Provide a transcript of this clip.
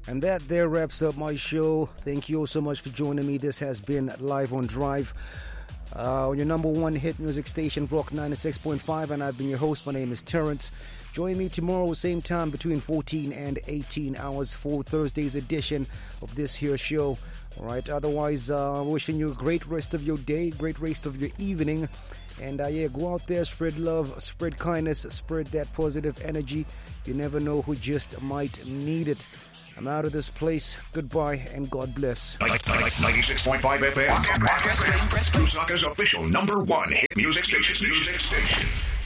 And that there wraps up my show. Thank you all so much for joining me. This has been Live on Drive on your number one hit music station, Rock 96.5, and I've been your host. My name is Terrence. Join me tomorrow, same time, between 14 and 18 hours for Thursday's edition of this here show. All right, otherwise, wishing you a great rest of your day, great rest of your evening. And yeah, go out there, spread love, spread kindness, spread that positive energy. You never know who just might need it. I'm out of this place. Goodbye and God bless. 96.5 FM. Lusaka's official number one hit music station.